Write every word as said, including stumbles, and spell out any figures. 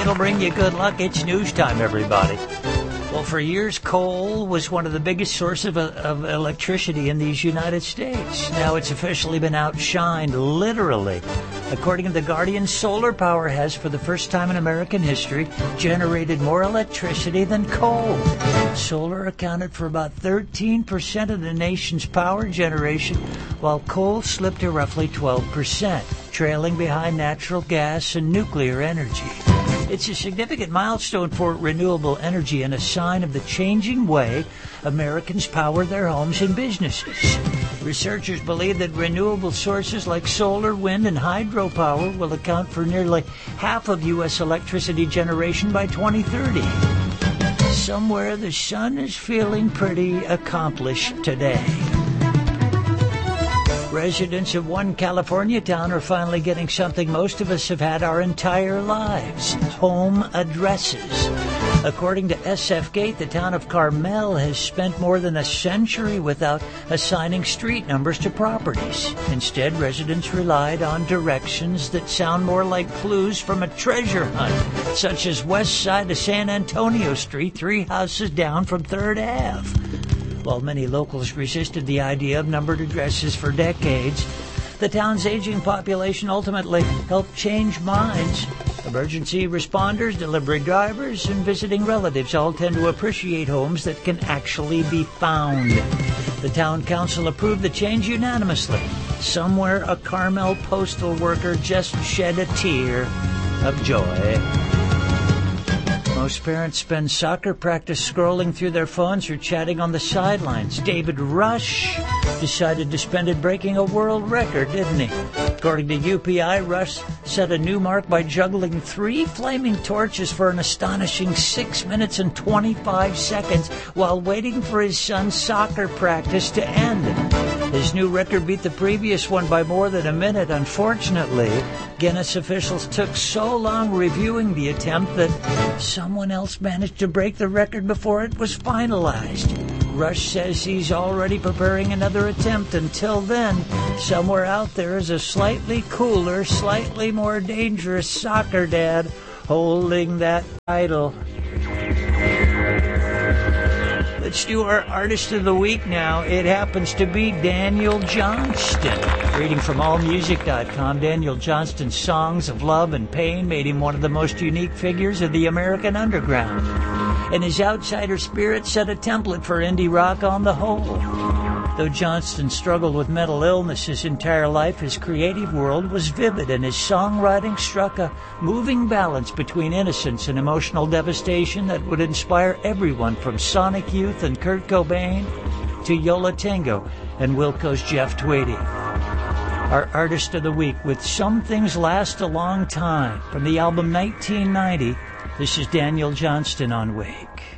it'll bring you good luck. It's news time, everybody. Well, for years, coal was one of the biggest sources of, of electricity in these United States. Now it's officially been outshined, literally. According to The Guardian, solar power has, for the first time in American history, generated more electricity than coal. Solar accounted for about thirteen percent of the nation's power generation, while coal slipped to roughly twelve percent, trailing behind natural gas and nuclear energy. It's a significant milestone for renewable energy and a sign of the changing way Americans power their homes and businesses. Researchers believe that renewable sources like solar, wind, and hydropower will account for nearly half of U S electricity generation by twenty thirty. Somewhere the sun is feeling pretty accomplished today. Residents of one California town are finally getting something most of us have had our entire lives: home addresses. According to S F Gate, the town of Carmel has spent more than a century without assigning street numbers to properties. Instead, residents relied on directions that sound more like clues from a treasure hunt, such as west side of San Antonio Street, three houses down from third Avenue. While many locals resisted the idea of numbered addresses for decades, the town's aging population ultimately helped change minds. Emergency responders, delivery drivers, and visiting relatives all tend to appreciate homes that can actually be found. The town council approved the change unanimously. Somewhere a Carmel postal worker just shed a tear of joy. Most parents spend soccer practice scrolling through their phones or chatting on the sidelines. David Rush decided to spend it breaking a world record, didn't he? According to U P I, Rush set a new mark by juggling three flaming torches for an astonishing six minutes and twenty-five seconds while waiting for his son's soccer practice to end. His new record beat the previous one by more than a minute. Unfortunately, Guinness officials took so long reviewing the attempt that someone else managed to break the record before it was finalized. Rush says he's already preparing another attempt. Until then, somewhere out there is a slightly cooler, slightly more dangerous soccer dad holding that title. Let's do our Artist of the Week now. It happens to be Daniel Johnston. Reading from all music dot com, Daniel Johnston's songs of love and pain made him one of the most unique figures of the American underground. And his outsider spirit set a template for indie rock on the whole. Though Johnston struggled with mental illness his entire life, his creative world was vivid, and his songwriting struck a moving balance between innocence and emotional devastation that would inspire everyone from Sonic Youth and Kurt Cobain to Yo La Tengo and Wilco's Jeff Tweedy. Our Artist of the Week with Some Things Last a Long Time from the album nineteen ninety. This is Daniel Johnston on Wake.